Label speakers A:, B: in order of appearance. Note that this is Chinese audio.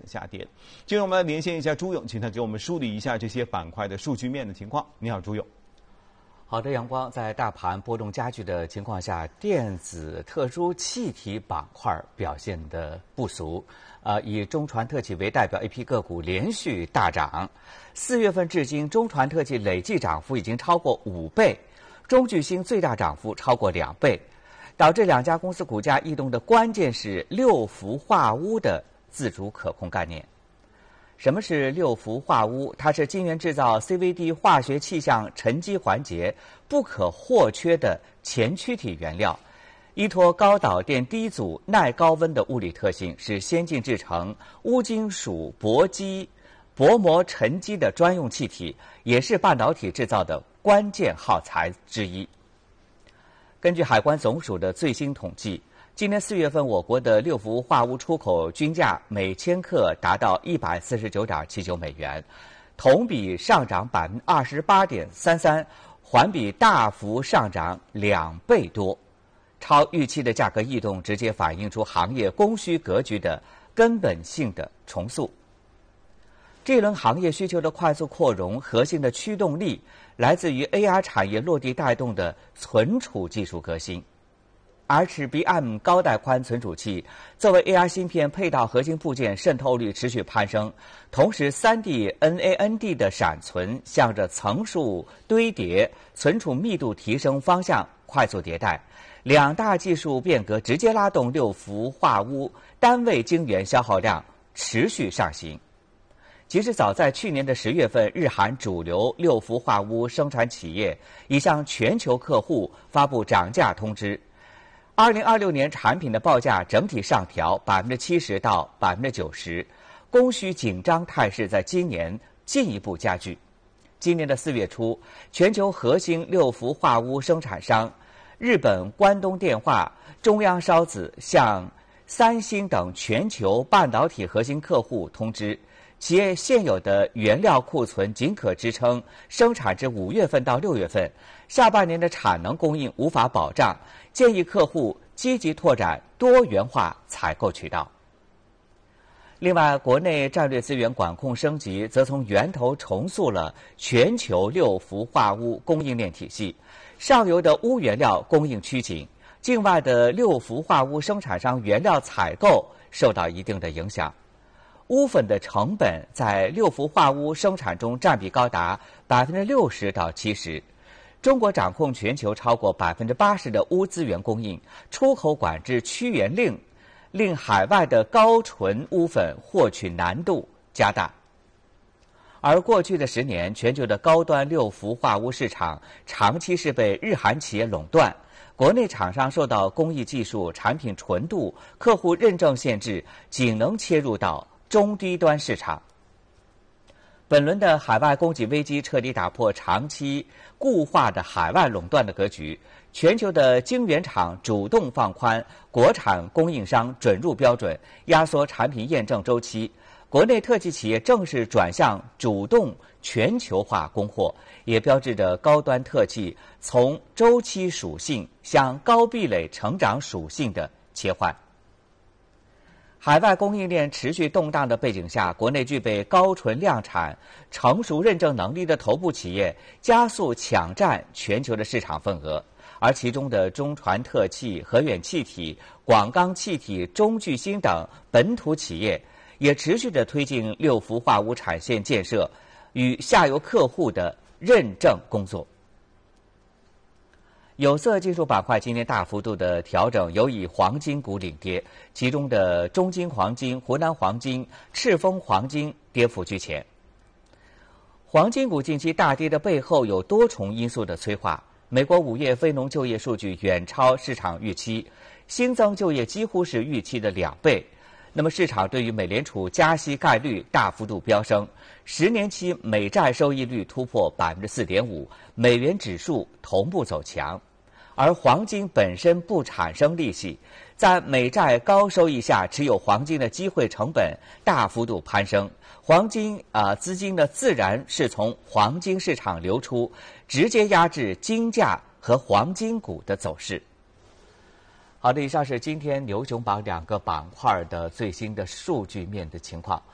A: 下跌。接着我们来连线一下朱勇，请他给我们梳理一下这些板块的数据面的情况。你好，朱勇。
B: 好的，阳光。在大盘波动加剧的情况下，电子特殊气体板块表现得不俗。以中船特气为代表，一批个股连续大涨。4月份至今，中船特气累计涨幅已经超过5倍，中巨星最大涨幅超过2倍。导致两家公司股价异动的关键是六氟化钨的自主可控概念。什么是六氟化钨？它是晶圆制造 CVD 化学气象沉积环节不可或缺的前驱体原料，依托高导电低阻、耐高温的物理特性，是先进制成钨金属薄膜沉积的专用气体，也是半导体制造的关键耗材之一。根据海关总署的最新统计，今年4月份我国的六氟化钨出口均价每千克达到149.79美元，同比上涨28.33%，环比大幅上涨2倍多。超预期的价格异动直接反映出行业供需格局的根本性的重塑。这轮行业需求的快速扩容，核心的驱动力来自于 AR 产业落地带动的存储技术革新。HBM 高带宽存储器作为 AR 芯片配套核心部件，渗透率持续攀升，同时 3D NAND 的闪存向着层数堆叠、存储密度提升方向快速迭代。两大技术变革直接拉动六氟化钨单位晶圆消耗量持续上行。其实早在去年的10月份，日韩主流六氟化钨生产企业已向全球客户发布涨价通知。2026年产品的报价整体上调70%到90%，供需紧张态势在今年进一步加剧。今年的4月初，全球核心六氟化钨生产商日本关东电化、中央烧子向三星等全球半导体核心客户通知，企业现有的原料库存仅可支撑生产至5月份到6月份，下半年的产能供应无法保障，建议客户积极拓展多元化采购渠道。另外，国内战略资源管控升级，则从源头重塑了全球六氟化钨供应链体系。上游的钨原料供应趋紧，境外的六氟化钨生产商原料采购受到一定的影响。钨粉的成本在六氟化钨生产中占比高达60%到70%。中国掌控全球超过80%的钨资源供应，出口管制趋严令令海外的高纯钨粉获取难度加大。而过去的10年，全球的高端六氟化钨市场长期是被日韩企业垄断，国内厂商受到工艺技术、产品纯度、客户认证限制，仅能切入到中低端市场。本轮的海外供给危机彻底打破长期固化的海外垄断的格局，全球的晶圆厂主动放宽国产供应商准入标准，压缩产品验证周期。国内特技企业正式转向主动全球化供货，也标志着高端特技从周期属性向高壁垒成长属性的切换。海外供应链持续动荡的背景下，国内具备高纯量产、成熟认证能力的头部企业加速抢占全球的市场份额，而其中的中船特气、和远气体、广钢气体、中巨星等本土企业也持续地推进六氟化钨产线建设与下游客户的认证工作。有色技术板块今年大幅度的调整，尤以黄金股领跌，其中的中金黄金、湖南黄金、赤峰黄金跌幅居前。黄金股近期大跌的背后有多重因素的催化。美国5月非农就业数据远超市场预期，新增就业几乎是预期的2倍。那么市场对于美联储加息概率大幅度飙升，10年期美债收益率突破4.5%，美元指数同步走强。而黄金本身不产生利息，在美债高收益下，持有黄金的机会成本大幅度攀升，黄金资金呢自然是从黄金市场流出，直接压制金价和黄金股的走势。好的，以上是今天牛熊榜2个板块的最新的数据面的情况。